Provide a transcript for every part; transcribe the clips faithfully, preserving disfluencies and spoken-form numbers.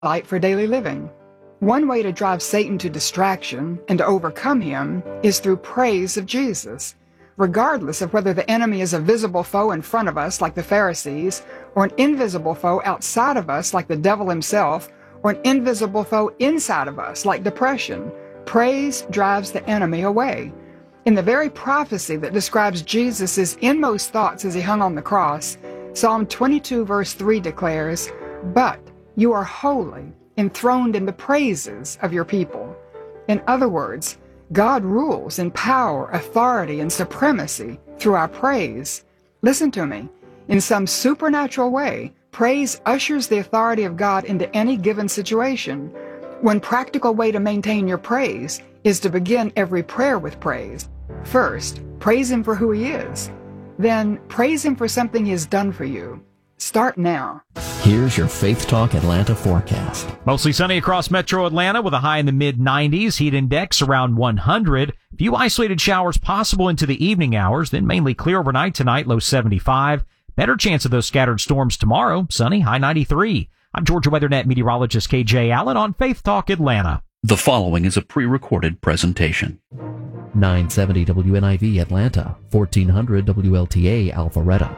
light for daily living. One way to drive Satan to distraction and to overcome him is through praise of Jesus, regardless of whether the enemy is a visible foe in front of us like the Pharisees, or an invisible foe outside of us like the devil himself, or an invisible foe inside of us like depression. Praise drives the enemy away. In the very prophecy that describes Jesus' inmost thoughts as he hung on the cross, Psalm twenty-two verse three declares, "But you are holy, enthroned in the praises of your people." In other words, God rules in power, authority, and supremacy through our praise. Listen to me. In some supernatural way, praise ushers the authority of God into any given situation. One practical way to maintain your praise is to begin every prayer with praise. First, praise Him for who He is. Then, praise Him for something He has done for you. Start now. Here's your Faith Talk Atlanta forecast. Mostly sunny across metro Atlanta with a high in the mid nineties, heat index around one hundred. Few isolated showers possible into the evening hours, then mainly clear overnight tonight, low seventy-five. Better chance of those scattered storms tomorrow, sunny, high ninety-three. I'm Georgia WeatherNet meteorologist K J Allen on Faith Talk Atlanta. The following is a pre-recorded presentation. nine seventy W N I V Atlanta, fourteen hundred W L T A Alpharetta.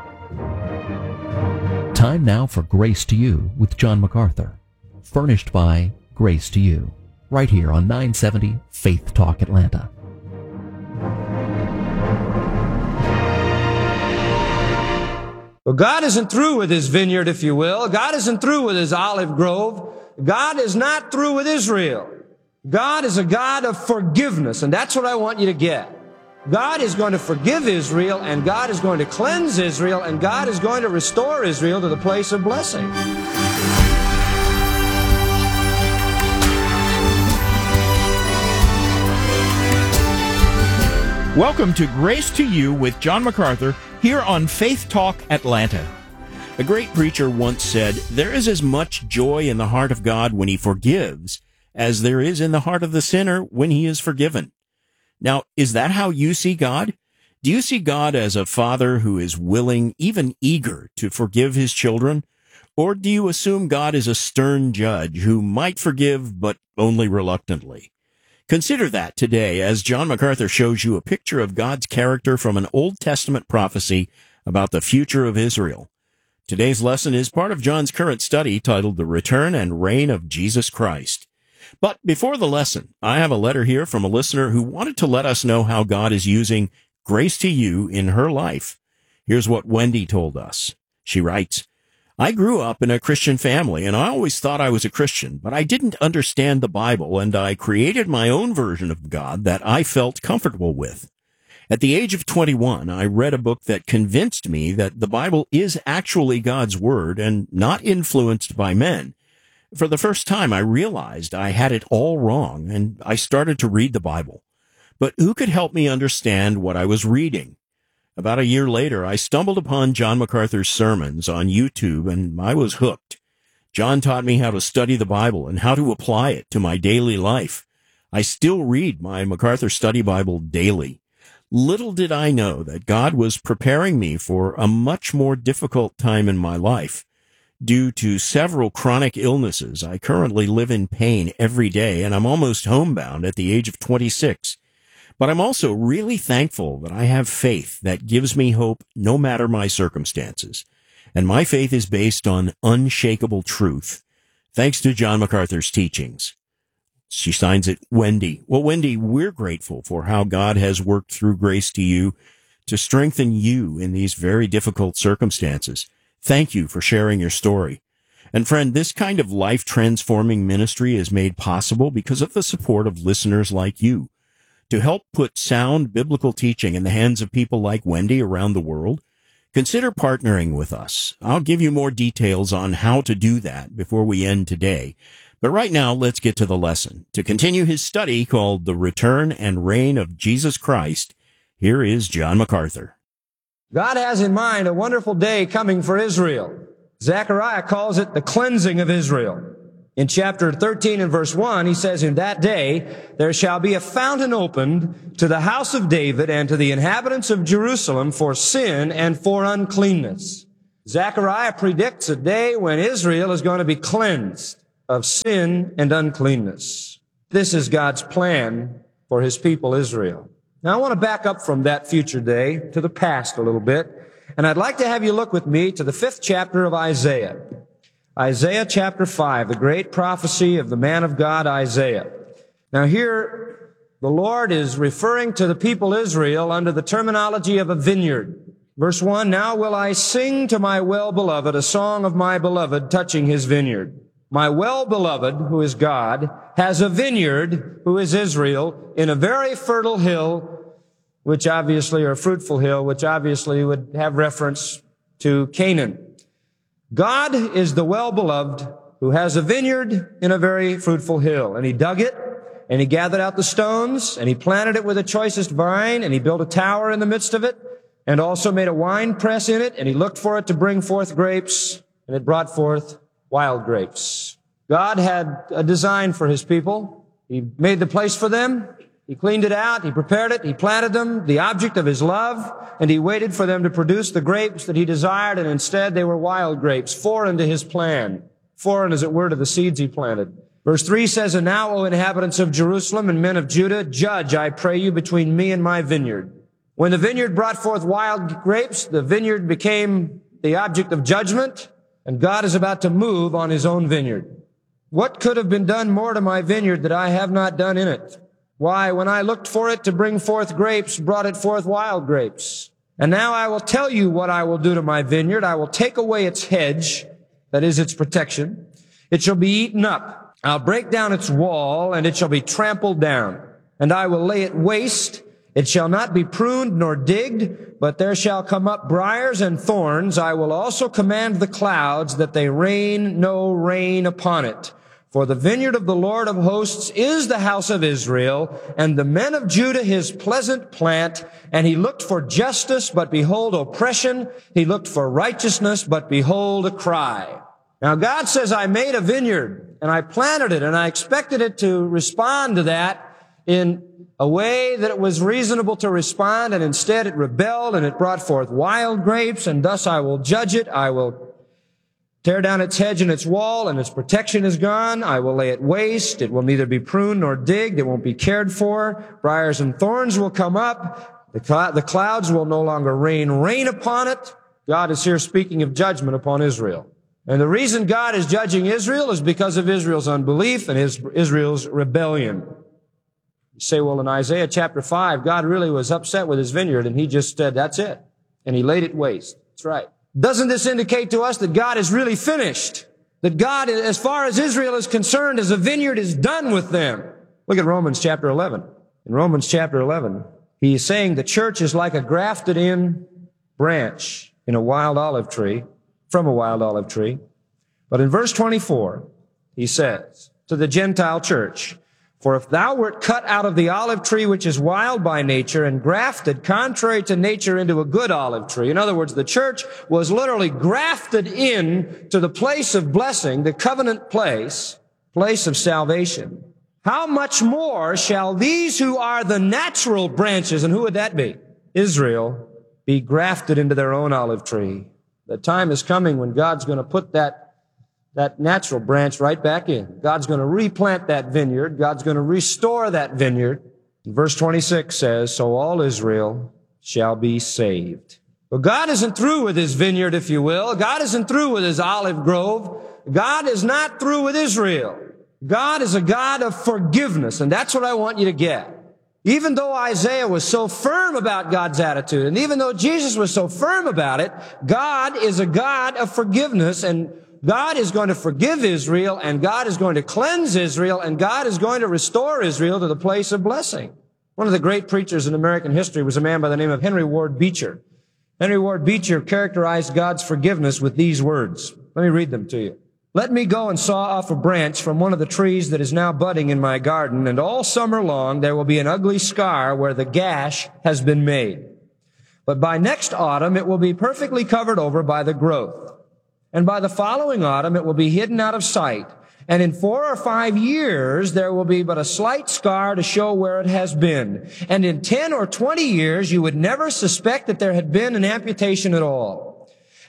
Time now for Grace to You with John MacArthur. Furnished by Grace to You. Right here on nine seventy Faith Talk Atlanta. Well, God isn't through with His vineyard, if you will. God isn't through with His olive grove. God is not through with Israel. God is a God of forgiveness, and that's what I want you to get. God is going to forgive Israel, and God is going to cleanse Israel, and God is going to restore Israel to the place of blessing. Welcome to Grace to You with John MacArthur here on Faith Talk Atlanta. A great preacher once said, "There is as much joy in the heart of God when He forgives as there is in the heart of the sinner when he is forgiven." Now, is that how you see God? Do you see God as a father who is willing, even eager, to forgive his children? Or do you assume God is a stern judge who might forgive, but only reluctantly? Consider that today as John MacArthur shows you a picture of God's character from an Old Testament prophecy about the future of Israel. Today's lesson is part of John's current study titled The Return and Reign of Jesus Christ. But before the lesson, I have a letter here from a listener who wanted to let us know how God is using Grace to You in her life. Here's what Wendy told us. She writes, "I grew up in a Christian family, and I always thought I was a Christian, but I didn't understand the Bible, and I created my own version of God that I felt comfortable with. At the age of twenty-one, I read a book that convinced me that the Bible is actually God's Word and not influenced by men. For the first time, I realized I had it all wrong, and I started to read the Bible. But who could help me understand what I was reading? About a year later, I stumbled upon John MacArthur's sermons on YouTube, and I was hooked. John taught me how to study the Bible and how to apply it to my daily life. I still read my MacArthur Study Bible daily. Little did I know that God was preparing me for a much more difficult time in my life. Due to several chronic illnesses, I currently live in pain every day, and I'm almost homebound at the age of twenty-six. But I'm also really thankful that I have faith that gives me hope no matter my circumstances. And my faith is based on unshakable truth, thanks to John MacArthur's teachings." She signs it, Wendy. Well, Wendy, we're grateful for how God has worked through Grace to You to strengthen you in these very difficult circumstances. Thank you for sharing your story. And friend, this kind of life-transforming ministry is made possible because of the support of listeners like you. To help put sound biblical teaching in the hands of people like Wendy around the world, consider partnering with us. I'll give you more details on how to do that before we end today. But right now, let's get to the lesson. To continue his study called The Return and Reign of Jesus Christ, here is John MacArthur. God has in mind a wonderful day coming for Israel. Zechariah calls it the cleansing of Israel. In chapter thirteen and verse one, he says, "In that day there shall be a fountain opened to the house of David and to the inhabitants of Jerusalem for sin and for uncleanness." Zechariah predicts a day when Israel is going to be cleansed. of sin and uncleanness. This is God's plan for his people Israel. Now I want to back up from that future day to the past a little bit, and I'd like to have you look with me to the fifth chapter of Isaiah. Isaiah chapter five, the great prophecy of the man of God Isaiah. Now here, the Lord is referring to the people Israel under the terminology of a vineyard. Verse one, now will I sing to my well-beloved a song of my beloved touching his vineyard. My well-beloved, who is God, has a vineyard, who is Israel, in a very fertile hill, which obviously, or a fruitful hill, which obviously would have reference to Canaan. God is the well-beloved who has a vineyard in a very fruitful hill. And he dug it, and he gathered out the stones, and he planted it with the choicest vine, and he built a tower in the midst of it, and also made a wine press in it, and he looked for it to bring forth grapes, and it brought forth wild grapes. God had a design for his people. He made the place for them. He cleaned it out. He prepared it. He planted them, the object of his love, and he waited for them to produce the grapes that he desired, and instead they were wild grapes, foreign to his plan, foreign, as it were, to the seeds he planted. Verse three says, and now, O inhabitants of Jerusalem and men of Judah, judge, I pray you, between me and my vineyard. When the vineyard brought forth wild grapes, the vineyard became the object of judgment, and God is about to move on his own vineyard. What could have been done more to my vineyard that I have not done in it? Why, when I looked for it to bring forth grapes, brought it forth wild grapes. And now I will tell you what I will do to my vineyard. I will take away its hedge, that is its protection. It shall be eaten up. I'll break down its wall, and it shall be trampled down. And I will lay it waste. It shall not be pruned nor digged, but there shall come up briars and thorns. I will also command the clouds that they rain no rain upon it. For the vineyard of the Lord of hosts is the house of Israel, and the men of Judah his pleasant plant. And he looked for justice, but behold oppression. He looked for righteousness, but behold a cry. Now God says, I made a vineyard, and I planted it, and I expected it to respond to that in a way that it was reasonable to respond, and instead it rebelled, and it brought forth wild grapes, and thus I will judge it. I will tear down its hedge and its wall, and its protection is gone. I will lay it waste. It will neither be pruned nor digged. It won't be cared for. Briars and thorns will come up. The, cl- the clouds will no longer rain rain upon it. God is here speaking of judgment upon Israel. And the reason God is judging Israel is because of Israel's unbelief and his, Israel's rebellion. You say, well, in Isaiah chapter five, God really was upset with his vineyard, and he just said, that's it. And he laid it waste. That's right. Doesn't this indicate to us that God is really finished? That God, as far as Israel is concerned, as a vineyard, is done with them? Look at Romans chapter eleven. In Romans chapter eleven, he is saying the church is like a grafted in branch in a wild olive tree, from a wild olive tree. But in verse twenty-four, he says to the Gentile church, for if thou wert cut out of the olive tree which is wild by nature and grafted contrary to nature into a good olive tree. In other words, the church was literally grafted in to the place of blessing, the covenant place, place of salvation. How much more shall these who are the natural branches, and who would that be? Israel, be grafted into their own olive tree. The time is coming when God's going to put that that natural branch right back in. God's going to replant that vineyard. God's going to restore that vineyard. Verse twenty-six says, so all Israel shall be saved. But God isn't through with his vineyard, if you will. God isn't through with his olive grove. God is not through with Israel. God is a God of forgiveness, and that's what I want you to get. Even though Isaiah was so firm about God's attitude, and even though Jesus was so firm about it, God is a God of forgiveness, and God is going to forgive Israel, and God is going to cleanse Israel, and God is going to restore Israel to the place of blessing. One of the great preachers in American history was a man by the name of Henry Ward Beecher. Henry Ward Beecher characterized God's forgiveness with these words. Let me read them to you. Let me go and saw off a branch from one of the trees that is now budding in my garden, and all summer long there will be an ugly scar where the gash has been made. But by next autumn it will be perfectly covered over by the growth. And by the following autumn, it will be hidden out of sight. And in four or five years, there will be but a slight scar to show where it has been. And in ten or twenty years, you would never suspect that there had been an amputation at all.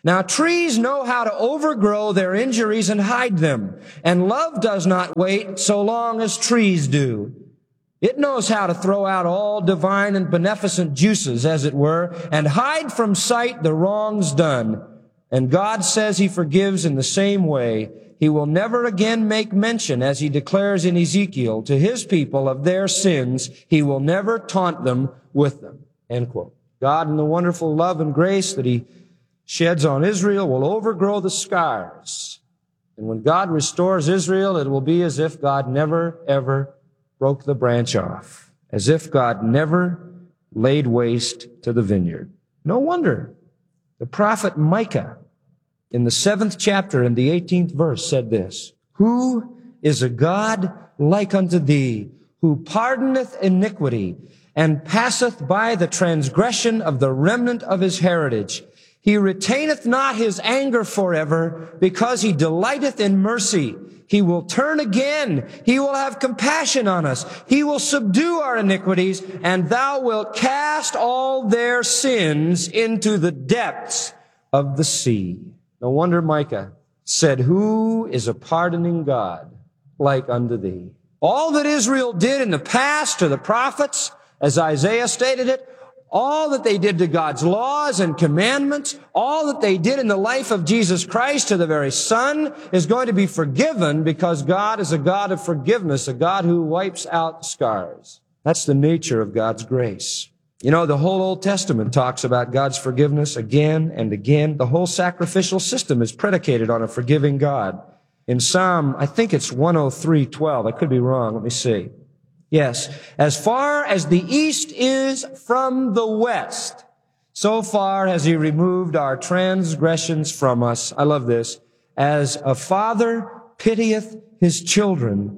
Now, trees know how to overgrow their injuries and hide them, and love does not wait so long as trees do. It knows how to throw out all divine and beneficent juices, as it were, and hide from sight the wrongs done. And God says He forgives in the same way. He will never again make mention, as He declares in Ezekiel, to His people of their sins. He will never taunt them with them. End quote. God, in the wonderful love and grace that He sheds on Israel, will overgrow the scars. And when God restores Israel, it will be as if God never, ever broke the branch off, as if God never laid waste to the vineyard. No wonder the prophet Micah, in the seventh chapter and the eighteenth verse, said this, "Who is a God like unto thee, who pardoneth iniquity, and passeth by the transgression of the remnant of his heritage? He retaineth not his anger forever, because he delighteth in mercy. He will turn again. He will have compassion on us. He will subdue our iniquities, and thou wilt cast all their sins into the depths of the sea." No wonder Micah said, "Who is a pardoning God like unto thee?" All that Israel did in the past to the prophets, as Isaiah stated it, all that they did to God's laws and commandments, all that they did in the life of Jesus Christ to the very Son, is going to be forgiven, because God is a God of forgiveness, a God who wipes out scars. That's the nature of God's grace. You know, the whole Old Testament talks about God's forgiveness again and again. The whole sacrificial system is predicated on a forgiving God. In Psalm, I think it's one oh three twelve. I could be wrong. Let me see. Yes, as far as the east is from the west, so far has He removed our transgressions from us. I love this. As a father pitieth his children,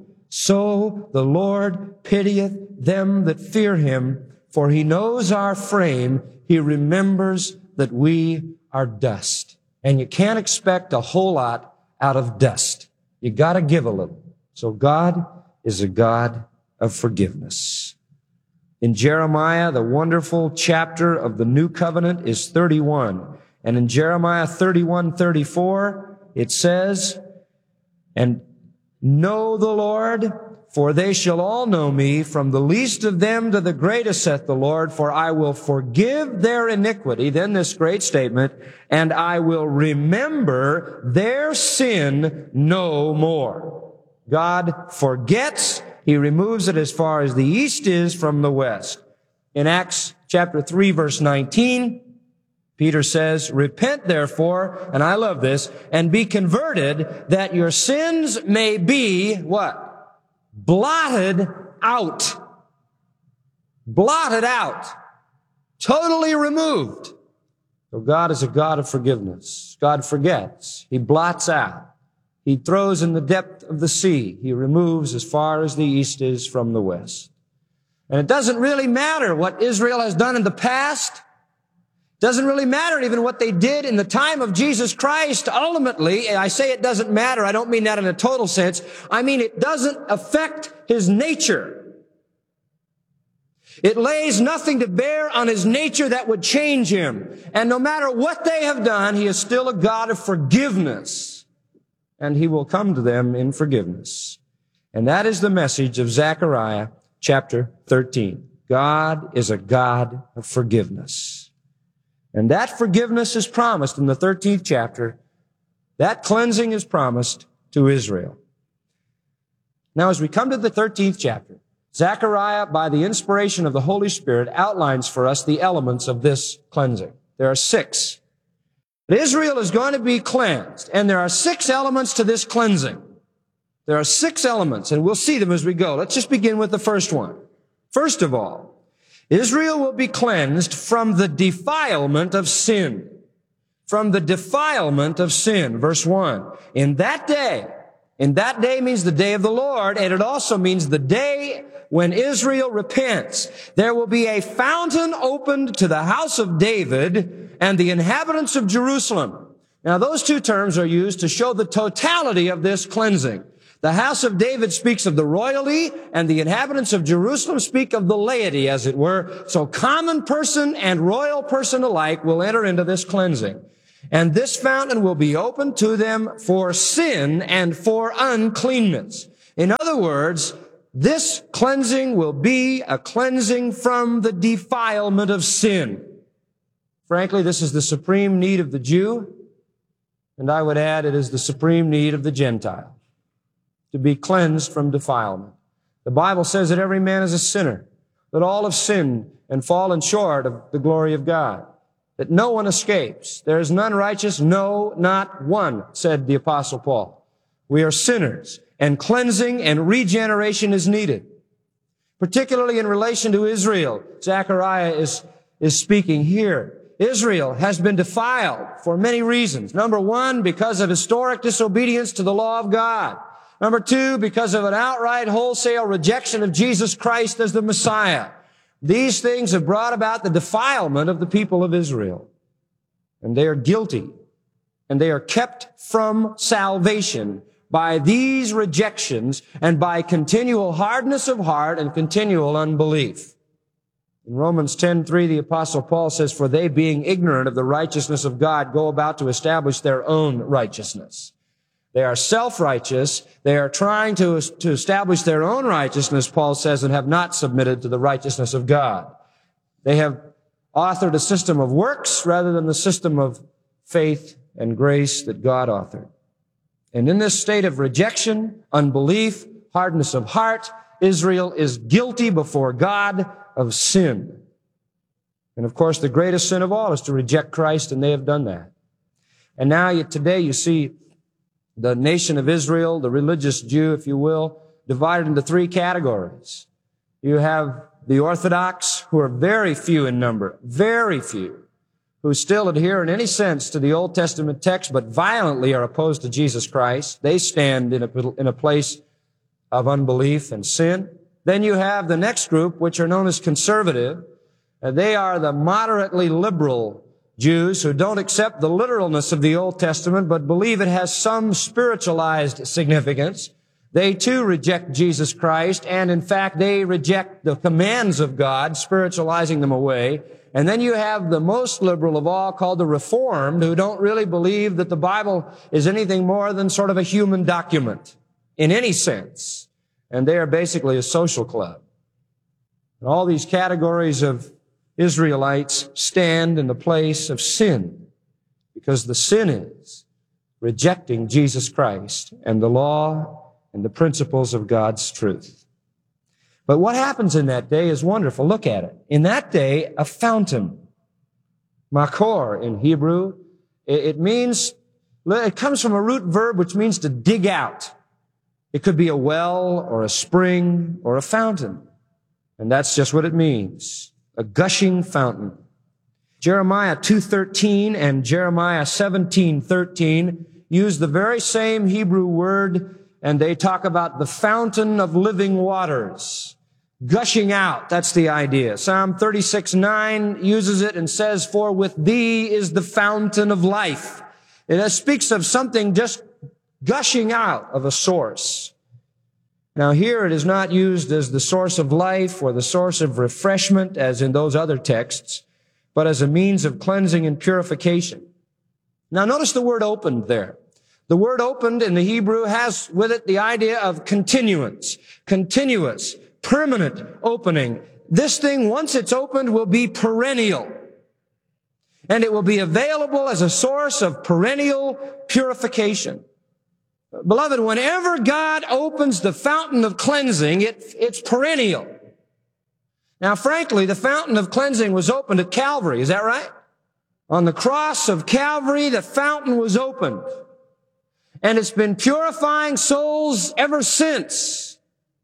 so the Lord pitieth them that fear Him. For He knows our frame. He remembers that we are dust. And you can't expect a whole lot out of dust. You got to give a little. So God is a God of forgiveness. In Jeremiah, the wonderful chapter of the New Covenant is thirty-one. And in Jeremiah thirty-one thirty-four, it says, "And know the Lord, for they shall all know me, from the least of them to the greatest, saith the Lord, for I will forgive their iniquity," then this great statement, "and I will remember their sin no more." God forgets. He removes it as far as the east is from the west. In Acts chapter three, verse nineteen, Peter says, "Repent therefore," and I love this, "and be converted, that your sins may be," what? Blotted out. Blotted out. Totally removed. So God is a God of forgiveness. God forgets. He blots out. He throws in the depth of the sea. He removes as far as the east is from the west. And it doesn't really matter what Israel has done in the past. It doesn't really matter even what they did in the time of Jesus Christ. Ultimately, I say it doesn't matter. I don't mean that in a total sense. I mean it doesn't affect His nature. It lays nothing to bear on His nature that would change Him. And no matter what they have done, He is still a God of forgiveness. And He will come to them in forgiveness. And that is the message of Zechariah chapter thirteen. God is a God of forgiveness. And that forgiveness is promised in the thirteenth chapter. That cleansing is promised to Israel. Now, as we come to the thirteenth chapter, Zechariah, by the inspiration of the Holy Spirit, outlines for us the elements of this cleansing. There are six. But Israel is going to be cleansed, and there are six elements to this cleansing. There are six elements, and we'll see them as we go. Let's just begin with the first one. First of all, Israel will be cleansed from the defilement of sin. From the defilement of sin. Verse one. In that day, in that day means the day of the Lord, and it also means the day when Israel repents. There will be a fountain opened to the house of David and the inhabitants of Jerusalem. Now, those two terms are used to show the totality of this cleansing. The house of David speaks of the royalty, and the inhabitants of Jerusalem speak of the laity, as it were. So common person and royal person alike will enter into this cleansing. And this fountain will be opened to them for sin and for uncleanness. In other words, this cleansing will be a cleansing from the defilement of sin. Frankly, this is the supreme need of the Jew, and I would add it is the supreme need of the Gentile, to be cleansed from defilement. The Bible says that every man is a sinner, that all have sinned and fallen short of the glory of God, that no one escapes. There is none righteous, no, not one, said the Apostle Paul. We are sinners, and cleansing and regeneration is needed, particularly in relation to Israel. Zechariah is, is speaking here. Israel has been defiled for many reasons. Number one, because of historic disobedience to the law of God. Number two, because of an outright wholesale rejection of Jesus Christ as the Messiah. These things have brought about the defilement of the people of Israel. And they are guilty. And they are kept from salvation by these rejections and by continual hardness of heart and continual unbelief. In Romans ten three, the Apostle Paul says, "For they, being ignorant of the righteousness of God, go about to establish their own righteousness." They are self-righteous. They are trying to, to establish their own righteousness, Paul says, and have not submitted to the righteousness of God. They have authored a system of works rather than the system of faith and grace that God authored. And in this state of rejection, unbelief, hardness of heart, Israel is guilty before God of sin. And of course, the greatest sin of all is to reject Christ, and they have done that. And now you, today you see the nation of Israel, the religious Jew, if you will, divided into three categories. You have the Orthodox, who are very few in number, very few, who still adhere in any sense to the Old Testament text, but violently are opposed to Jesus Christ. They stand in a, in a place of unbelief and sin. Then you have the next group, which are known as conservative. They are the moderately liberal Jews who don't accept the literalness of the Old Testament, but believe it has some spiritualized significance. They too reject Jesus Christ, and in fact, they reject the commands of God, spiritualizing them away. And then you have the most liberal of all, called the Reformed, who don't really believe that the Bible is anything more than sort of a human document in any sense. And they are basically a social club. And all these categories of Israelites stand in the place of sin, because the sin is rejecting Jesus Christ and the law and the principles of God's truth. But what happens in that day is wonderful. Look at it. In that day, a fountain, makor in Hebrew, it means, it comes from a root verb which means to dig out. It could be a well or a spring or a fountain. And that's just what it means. A gushing fountain. Jeremiah two thirteen and Jeremiah seventeen thirteen use the very same Hebrew word, and they talk about the fountain of living waters. Gushing out, that's the idea. Psalm thirty-six nine uses it and says, "For with thee is the fountain of life." It speaks of something just gushing out of a source. Now here it is not used as the source of life or the source of refreshment as in those other texts, but as a means of cleansing and purification. Now notice the word opened there. The word opened in the Hebrew has with it the idea of continuance, continuous, permanent opening. This thing, once it's opened, will be perennial. And it will be available as a source of perennial purification. Beloved, whenever God opens the fountain of cleansing, it, it's perennial. Now, frankly, the fountain of cleansing was opened at Calvary. Is that right? On the cross of Calvary, the fountain was opened. And it's been purifying souls ever since.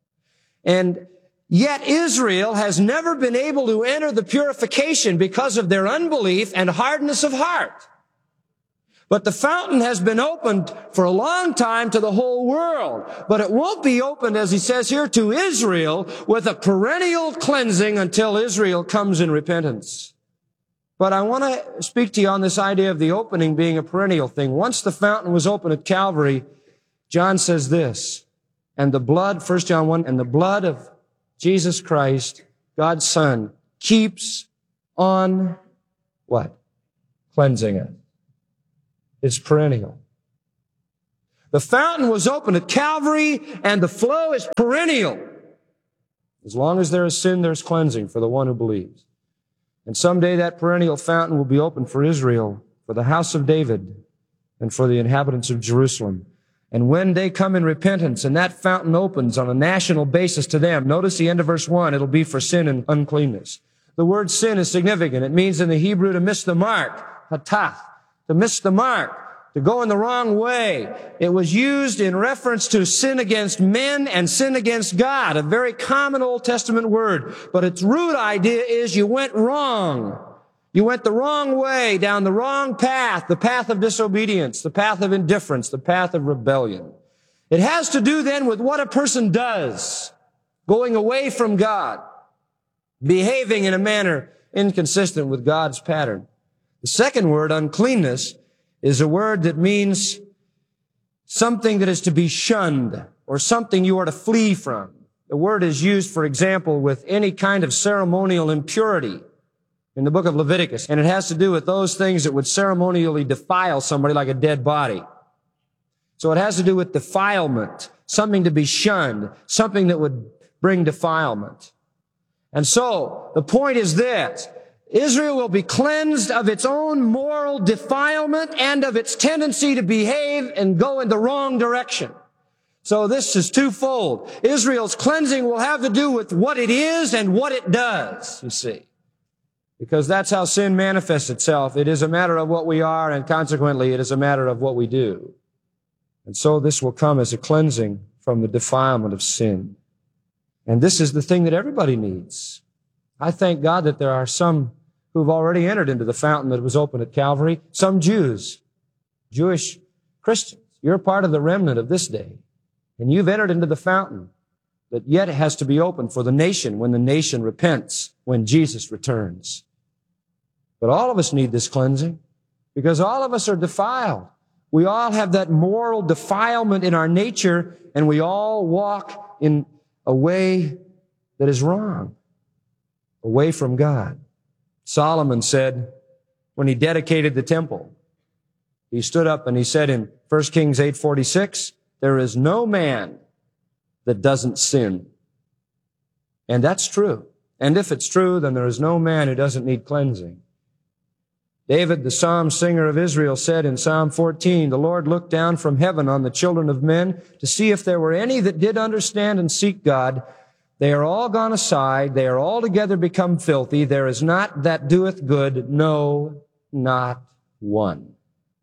And yet Israel has never been able to enter the purification because of their unbelief and hardness of heart. But the fountain has been opened for a long time to the whole world. But it won't be opened, as he says here, to Israel with a perennial cleansing until Israel comes in repentance. But I want to speak to you on this idea of the opening being a perennial thing. Once the fountain was opened at Calvary, John says this, and the blood, First John one, and the blood of Jesus Christ, God's Son, keeps on what? Cleansing it. It's perennial. The fountain was open at Calvary, and the flow is perennial. As long as there is sin, there's cleansing for the one who believes. And someday that perennial fountain will be open for Israel, for the house of David, and for the inhabitants of Jerusalem. And when they come in repentance and that fountain opens on a national basis to them, notice the end of verse one, it'll be for sin and uncleanness. The word sin is significant. It means in the Hebrew to miss the mark, hatath, to miss the mark, to go in the wrong way. It was used in reference to sin against men and sin against God, a very common Old Testament word. But its root idea is you went wrong. You went the wrong way, down the wrong path, the path of disobedience, the path of indifference, the path of rebellion. It has to do then with what a person does, going away from God, behaving in a manner inconsistent with God's pattern. The second word, uncleanness, is a word that means something that is to be shunned or something you are to flee from. The word is used, for example, with any kind of ceremonial impurity in the book of Leviticus, and it has to do with those things that would ceremonially defile somebody like a dead body. So it has to do with defilement, something to be shunned, something that would bring defilement. And so the point is this: Israel will be cleansed of its own moral defilement and of its tendency to behave and go in the wrong direction. So this is twofold. Israel's cleansing will have to do with what it is and what it does, you see. Because that's how sin manifests itself. It is a matter of what we are, and consequently it is a matter of what we do. And so this will come as a cleansing from the defilement of sin. And this is the thing that everybody needs. I thank God that there are some who've already entered into the fountain that was open at Calvary. Some Jews, Jewish Christians. You're part of the remnant of this day. And you've entered into the fountain that yet has to be opened for the nation when the nation repents, when Jesus returns. But all of us need this cleansing because all of us are defiled. We all have that moral defilement in our nature, and we all walk in a way that is wrong, away from God. Solomon said, when he dedicated the temple, he stood up and he said in First Kings eight forty-six, there is no man that doesn't sin. And that's true. And if it's true, then there is no man who doesn't need cleansing. David, the psalm singer of Israel, said in Psalm fourteen, the Lord looked down from heaven on the children of men to see if there were any that did understand and seek God. They are all gone aside. They are altogether become filthy. There is not that doeth good. No, not one.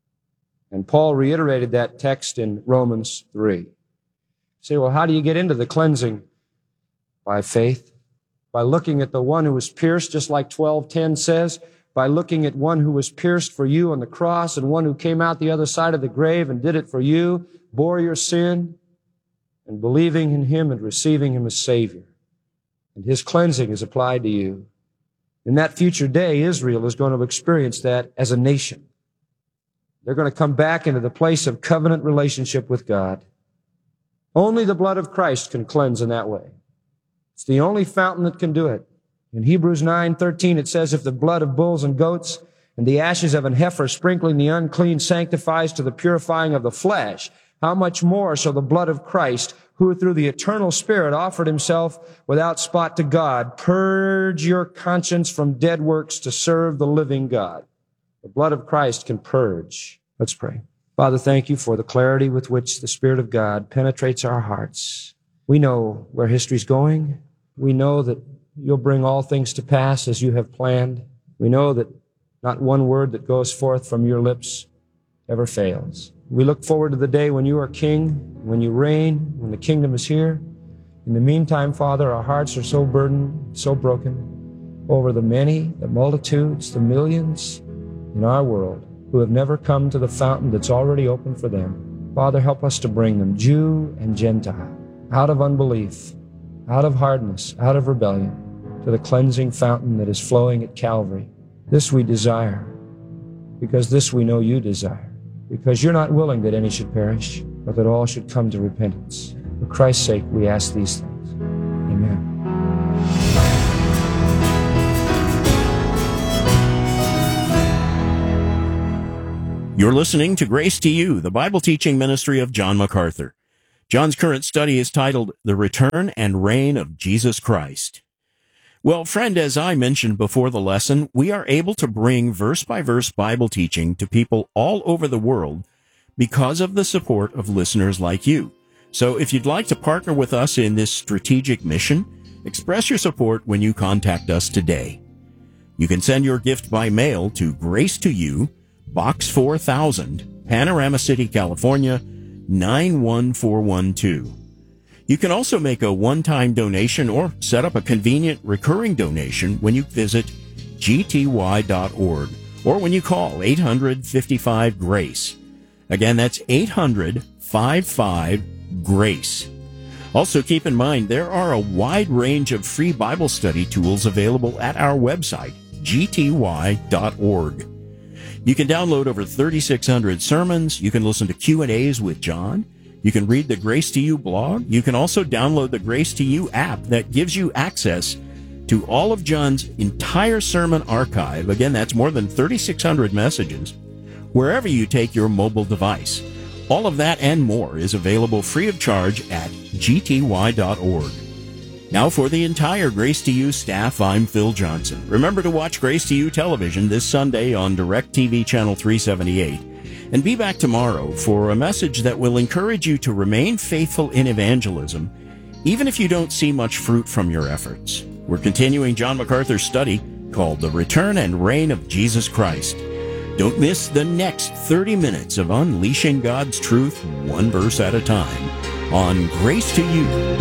And Paul reiterated that text in Romans three. You say, well, how do you get into the cleansing? By faith. By looking at the one who was pierced, just like twelve ten says. By looking at one who was pierced for you on the cross and one who came out the other side of the grave and did it for you, bore your sin, and believing in him and receiving him as Savior. And his cleansing is applied to you. In that future day, Israel is going to experience that as a nation. They're going to come back into the place of covenant relationship with God. Only the blood of Christ can cleanse in that way. It's the only fountain that can do it. In Hebrews nine thirteen, it says, if the blood of bulls and goats and the ashes of an heifer sprinkling the unclean sanctifies to the purifying of the flesh, how much more shall the blood of Christ, who through the eternal Spirit offered himself without spot to God, purge your conscience from dead works to serve the living God. The blood of Christ can purge. Let's pray. Father, thank you for the clarity with which the Spirit of God penetrates our hearts. We know where history's going. We know that you'll bring all things to pass as you have planned. We know that not one word that goes forth from your lips ever fails. We look forward to the day when you are king, when you reign, when the kingdom is here. In the meantime, Father, our hearts are so burdened, so broken over the many, the multitudes, the millions in our world who have never come to the fountain that's already open for them. Father, help us to bring them, Jew and Gentile, out of unbelief, out of hardness, out of rebellion, to the cleansing fountain that is flowing at Calvary. This we desire, because this we know you desire, because you're not willing that any should perish, but that all should come to repentance. For Christ's sake, we ask these things. Amen. You're listening to Grace to You, the Bible teaching ministry of John MacArthur. John's current study is titled The Return and Reign of Jesus Christ. Well, friend, as I mentioned before the lesson, we are able to bring verse-by-verse Bible teaching to people all over the world because of the support of listeners like you. So if you'd like to partner with us in this strategic mission, express your support when you contact us today. You can send your gift by mail to Grace to You, Box four thousand, Panorama City, California, nine one four one two. You can also make a one-time donation or set up a convenient recurring donation when you visit G T Y dot org or when you call eight hundred, fifty-five, GRACE. Again, that's eight hundred, fifty-five, GRACE. Also, keep in mind, there are a wide range of free Bible study tools available at our website, G T Y dot org. You can download over thirty-six hundred sermons. You can listen to Q and A's with John. You can read the Grace to You blog. You can also download the Grace to You app that gives you access to all of John's entire sermon archive. Again, that's more than thirty-six hundred messages, wherever you take your mobile device. All of that and more is available free of charge at G T Y dot org. Now for the entire Grace to You staff, I'm Phil Johnson. Remember to watch Grace to You television this Sunday on DirecTV Channel three seventy-eight. And be back tomorrow for a message that will encourage you to remain faithful in evangelism, even if you don't see much fruit from your efforts. We're continuing John MacArthur's study called The Return and Reign of Jesus Christ. Don't miss the next thirty minutes of unleashing God's truth one verse at a time on Grace to You.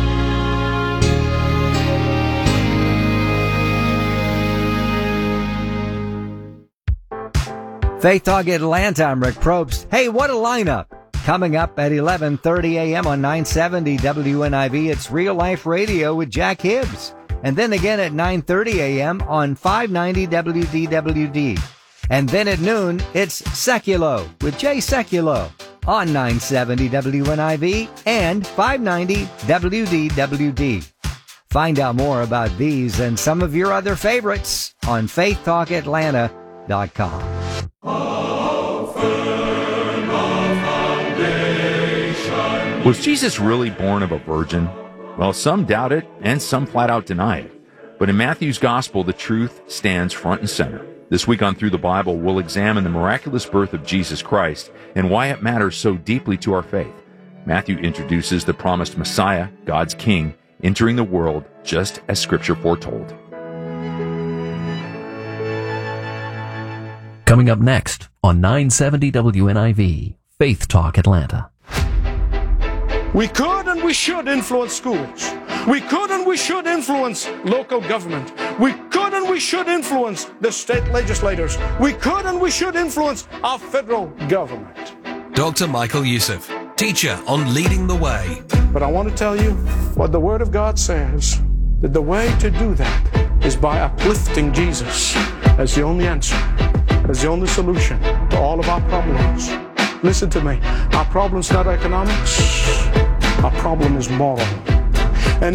Faith Talk Atlanta, I'm Rick Probst. Hey, what a lineup! Coming up at eleven thirty a.m. on nine seventy W N I V, it's Real Life Radio with Jack Hibbs. And then again at nine thirty a.m. on five ninety W D W D. And then at noon, it's Seculo with Jay Seculo on nine seventy W N I V and five ninety W D W D. Find out more about these and some of your other favorites on faith talk atlanta dot com. Was Jesus really born of a virgin? Well, some doubt it, and some flat out deny it. But in Matthew's Gospel, the truth stands front and center. This week on Through the Bible, we'll examine the miraculous birth of Jesus Christ and why it matters so deeply to our faith. Matthew introduces the promised Messiah, God's King, entering the world just as Scripture foretold. Coming up next on nine seventy W N I V, Faith Talk Atlanta. We could and we should influence schools. We could and we should influence local government. We could and we should influence the state legislators. We could and we should influence our federal government. Doctor Michael Youssef, teacher on Leading the Way. But I want to tell you what the Word of God says, that the way to do that is by uplifting Jesus as the only answer, as the only solution to all of our problems. Listen to me. Our problem's not economics. Our problem is moral. And